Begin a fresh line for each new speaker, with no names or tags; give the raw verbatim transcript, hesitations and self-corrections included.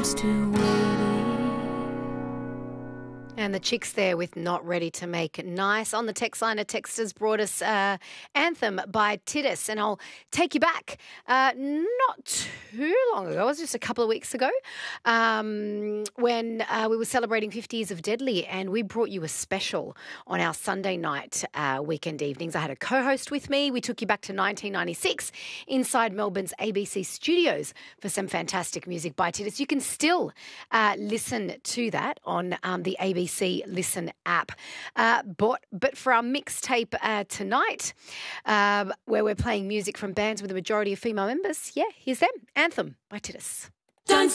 used to waiting.
And the Chicks there with Not Ready to Make Nice. On the text line, a texter's brought us uh, Anthem by Titus. And I'll take you back uh, not too long ago, it was just a couple of weeks ago, um, when uh, we were celebrating fifty years of Deadly, and we brought you a special on our Sunday night uh, weekend evenings. I had a co-host with me. We took you back to nineteen ninety-six inside Melbourne's A B C studios for some fantastic music by Titus. You can still uh, listen to that on um, the A B C Listen app. Uh, but, but for our mixtape uh, tonight, uh, where we're playing music from bands with a majority of female members, yeah, here's them. Anthem by Titus.
Don't